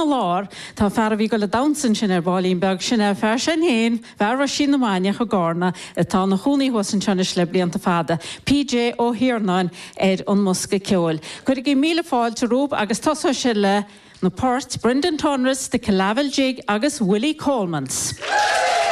na lár tá fear bhí go le dasan sin báilín beg sinna fear sin héin bhar sin na maiine go gána atá na chunaí was an tena sliblianta fada. PJ ó Hiarnáin an musca ceol. Chuir í míle fáil te rúb agus tosa se le na Port, Brendan Tonras, de Calavel Jig agus Willie Colemans.